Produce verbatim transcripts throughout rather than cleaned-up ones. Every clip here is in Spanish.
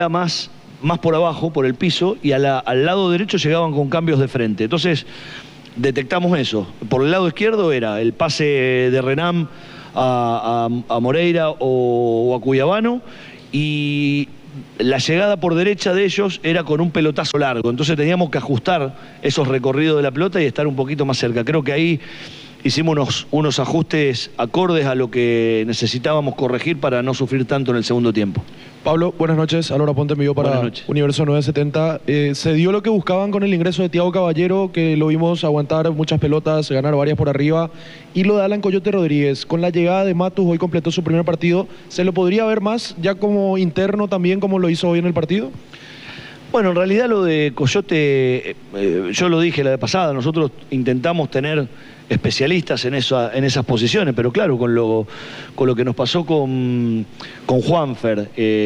más, más por abajo, por el piso, y a la, al lado derecho llegaban con cambios de frente. Entonces detectamos eso. Por el lado izquierdo era el pase de Renam a, a, a Moreira o, o a Cuyabano, y la llegada por derecha de ellos era con un pelotazo largo. Entonces teníamos que ajustar esos recorridos de la pelota y estar un poquito más cerca. Creo que ahí hicimos unos, unos ajustes acordes a lo que necesitábamos corregir para no sufrir tanto en el segundo tiempo. Pablo, buenas noches. Álvaro Ponte envió para Universo nueve setenta. Eh, ¿Se dio lo que buscaban con el ingreso de Thiago Caballero, que lo vimos aguantar muchas pelotas, ganar varias por arriba? Y lo de Alan Coyote Rodríguez, con la llegada de Matus, hoy completó su primer partido. ¿Se lo podría ver más ya como interno también, como lo hizo hoy en el partido? Bueno, en realidad lo de Coyote, eh, yo lo dije la vez pasada, nosotros intentamos tener especialistas en, esa, en esas posiciones, pero claro, con lo, con lo que nos pasó con, con Juanfer,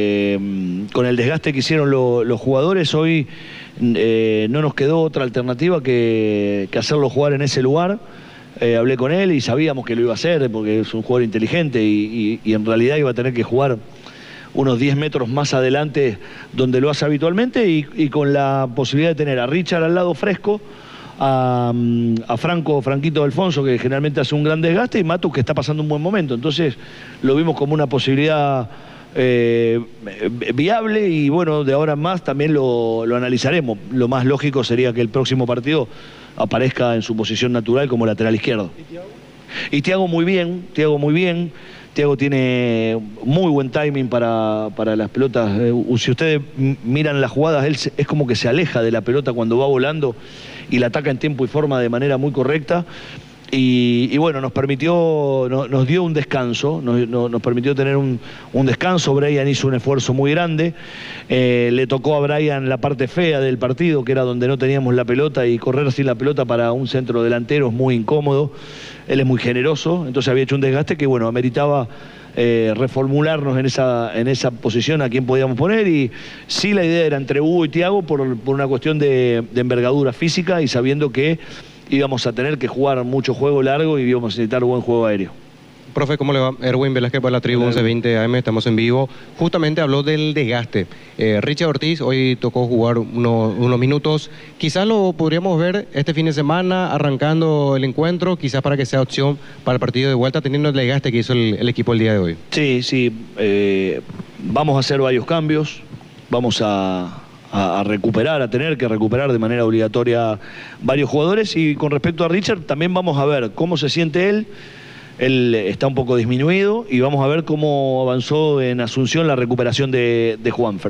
eh, con el desgaste que hicieron lo, los jugadores, hoy eh, no nos quedó otra alternativa que, que hacerlo jugar en ese lugar. Eh, hablé con él y sabíamos que lo iba a hacer porque es un jugador inteligente y, y, y en realidad iba a tener que jugar unos diez metros más adelante donde lo hace habitualmente, y, y con la posibilidad de tener a Richard al lado fresco, a, a Franco, Franquito Alfonso, que generalmente hace un gran desgaste, y Matus, que está pasando un buen momento. Entonces lo vimos como una posibilidad eh, viable, y bueno, de ahora en más también lo, lo analizaremos. Lo más lógico sería que el próximo partido aparezca en su posición natural como lateral izquierdo. ¿Y Thiago? Y Thiago muy bien, Thiago muy bien. Thiago tiene muy buen timing para, para las pelotas. Si ustedes miran las jugadas, él es como que se aleja de la pelota cuando va volando y la ataca en tiempo y forma de manera muy correcta. Y, y bueno, nos permitió, no, nos dio un descanso, nos, no, nos permitió tener un, un descanso. Brian hizo un esfuerzo muy grande. Eh, le tocó a Brian la parte fea del partido, que era donde no teníamos la pelota, y correr sin la pelota para un centro delantero es muy incómodo. Él es muy generoso, entonces había hecho un desgaste que, bueno, ameritaba eh, reformularnos en esa, en esa posición a quién podíamos poner. Y sí, la idea era entre Hugo y Thiago por, por una cuestión de, de envergadura física, y sabiendo que íbamos a tener que jugar mucho juego largo y íbamos a necesitar buen juego aéreo. Profe, ¿cómo le va? Erwin Velázquez para la tribu once veinte A M, estamos en vivo. Justamente habló del desgaste. Eh, Richard Ortiz hoy tocó jugar uno, unos minutos. Quizás lo podríamos ver este fin de semana arrancando el encuentro, quizás para que sea opción para el partido de vuelta, teniendo el desgaste que hizo el, el equipo el día de hoy. Sí, sí. Eh, vamos a hacer varios cambios. Vamos a... a recuperar, a tener que recuperar de manera obligatoria varios jugadores. Y con respecto a Richard, también vamos a ver cómo se siente él. Él está un poco disminuido, y vamos a ver cómo avanzó en Asunción la recuperación de, de Juanfer.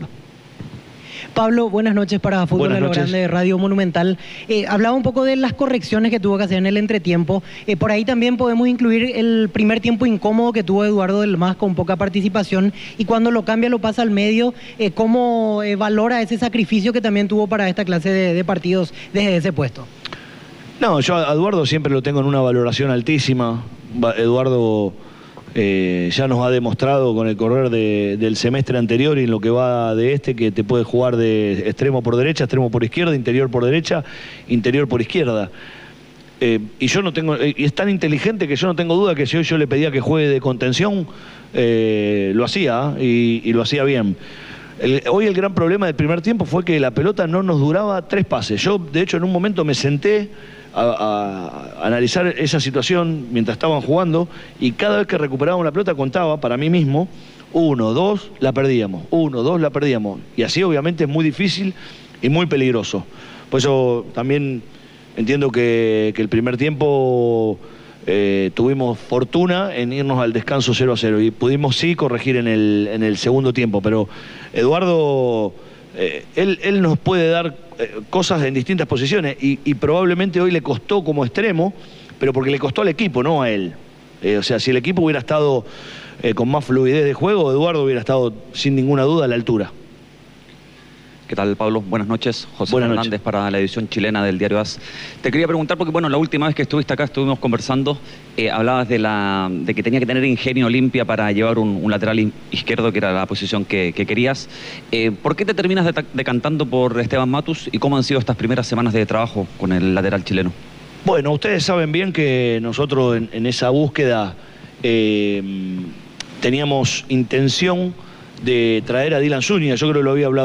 Pablo, buenas noches para Fútbol a lo Grande de Radio Monumental. Eh, hablaba un poco de las correcciones que tuvo que hacer en el entretiempo. Eh, por ahí también podemos incluir el primer tiempo incómodo que tuvo Eduardo del Mas con poca participación, y cuando lo cambia lo pasa al medio. Eh, ¿Cómo eh, valora ese sacrificio que también tuvo para esta clase de, de partidos desde ese puesto? No, yo a Eduardo siempre lo tengo en una valoración altísima. Eduardo eh, ya nos ha demostrado con el correr de, del semestre anterior y en lo que va de este, que te puede jugar de extremo por derecha, extremo por izquierda, interior por derecha, interior por izquierda. Eh, y yo no tengo, y es tan inteligente que yo no tengo duda que si hoy yo le pedía que juegue de contención, eh, lo hacía, y, y lo hacía bien. El, hoy el gran problema del primer tiempo fue que la pelota no nos duraba tres pases. Yo, de hecho, en un momento me senté A, a, a analizar esa situación mientras estaban jugando, y cada vez que recuperábamos la pelota contaba para mí mismo: uno, dos, la perdíamos, uno, dos, la perdíamos, y así obviamente es muy difícil y muy peligroso. Por eso también entiendo que, que el primer tiempo eh, tuvimos fortuna en irnos al descanso cero a cero, y pudimos sí corregir en el, en el segundo tiempo. Pero Eduardo, eh, él, él nos puede dar cosas en distintas posiciones, y, y probablemente hoy le costó como extremo, pero porque le costó al equipo, no a él. Eh, o sea, si el equipo hubiera estado eh, con más fluidez de juego, Eduardo hubiera estado sin ninguna duda a la altura. ¿Qué tal, Pablo? Buenas noches. José Buenas Fernández noches. Para la edición chilena del diario A S. Te quería preguntar, porque bueno, la última vez que estuviste acá estuvimos conversando, eh, hablabas de, la, de que tenía que tener ingenio limpia para llevar un, un lateral izquierdo, que era la posición que, que querías. Eh, ¿Por qué te terminas decantando por Esteban Matus, y cómo han sido estas primeras semanas de trabajo con el lateral chileno? Bueno, ustedes saben bien que nosotros en, en esa búsqueda eh, teníamos intención de traer a Dylan Zúñiga. Yo creo que lo había hablado